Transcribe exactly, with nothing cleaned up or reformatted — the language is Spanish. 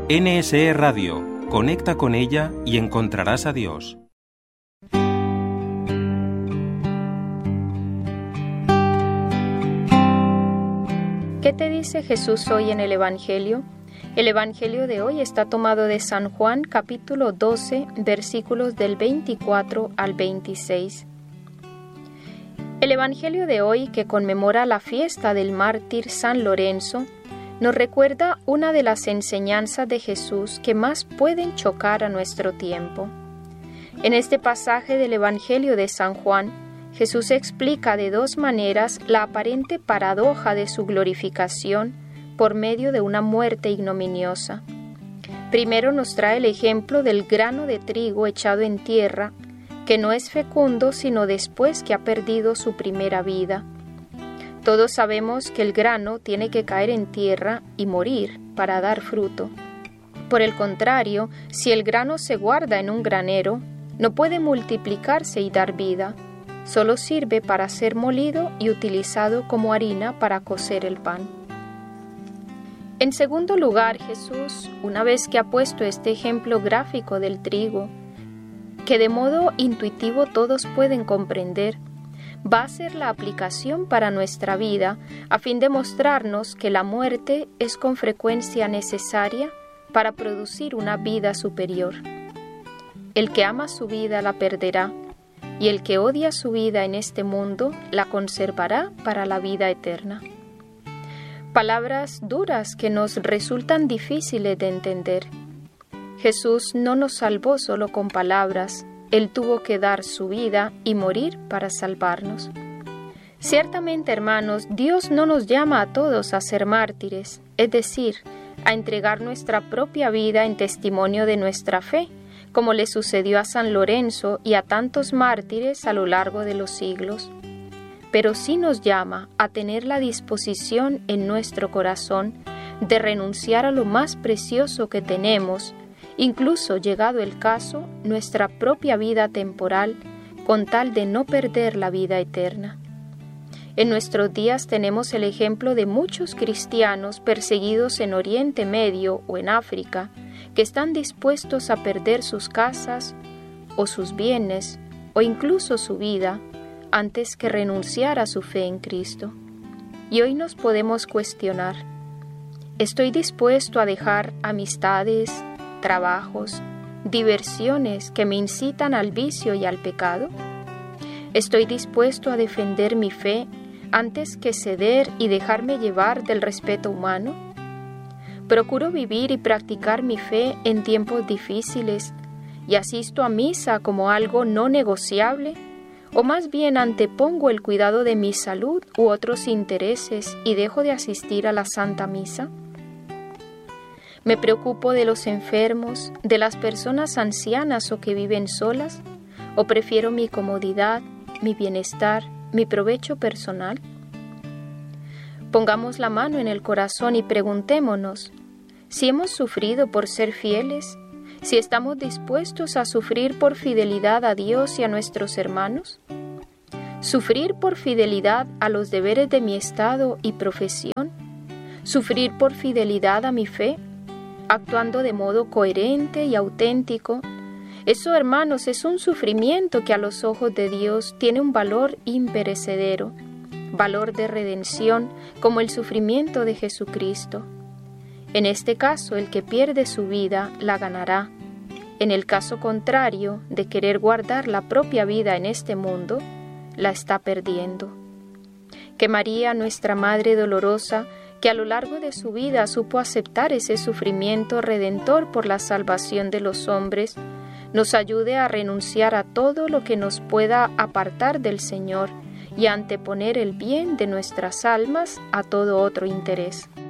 N S E Radio. Conecta con ella y encontrarás a Dios. ¿Qué te dice Jesús hoy en el Evangelio? El Evangelio de hoy está tomado de San Juan, capítulo doce, versículos del veinticuatro al veintiséis. El Evangelio de hoy, que conmemora la fiesta del mártir San Lorenzo, nos recuerda una de las enseñanzas de Jesús que más pueden chocar a nuestro tiempo. En este pasaje del Evangelio de San Juan, Jesús explica de dos maneras la aparente paradoja de su glorificación por medio de una muerte ignominiosa. Primero nos trae el ejemplo del grano de trigo echado en tierra, que no es fecundo sino después que ha perdido su primera vida. Todos sabemos que el grano tiene que caer en tierra y morir para dar fruto. Por el contrario, si el grano se guarda en un granero, no puede multiplicarse y dar vida. Solo sirve para ser molido y utilizado como harina para cocer el pan. En segundo lugar, Jesús, una vez que ha puesto este ejemplo gráfico del trigo, que de modo intuitivo todos pueden comprender, va a ser la aplicación para nuestra vida a fin de mostrarnos que la muerte es con frecuencia necesaria para producir una vida superior. El que ama su vida la perderá, y el que odia su vida en este mundo la conservará para la vida eterna. Palabras duras que nos resultan difíciles de entender. Jesús no nos salvó solo con palabras, Él tuvo que dar su vida y morir para salvarnos. Ciertamente, hermanos, Dios no nos llama a todos a ser mártires, es decir, a entregar nuestra propia vida en testimonio de nuestra fe, como le sucedió a San Lorenzo y a tantos mártires a lo largo de los siglos. Pero sí nos llama a tener la disposición en nuestro corazón de renunciar a lo más precioso que tenemos, incluso llegado el caso, nuestra propia vida temporal, con tal de no perder la vida eterna. En nuestros días tenemos el ejemplo de muchos cristianos perseguidos en Oriente Medio o en África, que están dispuestos a perder sus casas o sus bienes o incluso su vida antes que renunciar a su fe en Cristo. Y hoy nos podemos cuestionar: ¿estoy dispuesto a dejar amistades, trabajos, diversiones que me incitan al vicio y al pecado? ¿Estoy dispuesto a defender mi fe antes que ceder y dejarme llevar del respeto humano? ¿Procuro vivir y practicar mi fe en tiempos difíciles y asisto a misa como algo no negociable? ¿O más bien antepongo el cuidado de mi salud u otros intereses y dejo de asistir a la Santa Misa? ¿Me preocupo de los enfermos, de las personas ancianas o que viven solas? ¿O prefiero mi comodidad, mi bienestar, mi provecho personal? Pongamos la mano en el corazón y preguntémonos si hemos sufrido por ser fieles, si estamos dispuestos a sufrir por fidelidad a Dios y a nuestros hermanos. ¿Sufrir por fidelidad a los deberes de mi estado y profesión? ¿Sufrir por fidelidad a mi fe, actuando de modo coherente y auténtico? Eso, hermanos, es un sufrimiento que a los ojos de Dios tiene un valor imperecedero, valor de redención, como el sufrimiento de Jesucristo. En este caso, el que pierde su vida la ganará. En el caso contrario, de querer guardar la propia vida en este mundo, la está perdiendo. Que María, nuestra Madre dolorosa, que a lo largo de su vida supo aceptar ese sufrimiento redentor por la salvación de los hombres, nos ayude a renunciar a todo lo que nos pueda apartar del Señor y a anteponer el bien de nuestras almas a todo otro interés.